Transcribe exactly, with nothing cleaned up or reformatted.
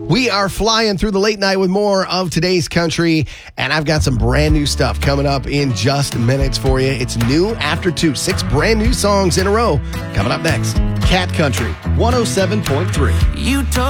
We are flying through the late night with more of today's country, and I've got some brand new stuff coming up in just minutes for you. It's new after two, six brand new songs in a row coming up next. Cat Country one oh seven point three. You told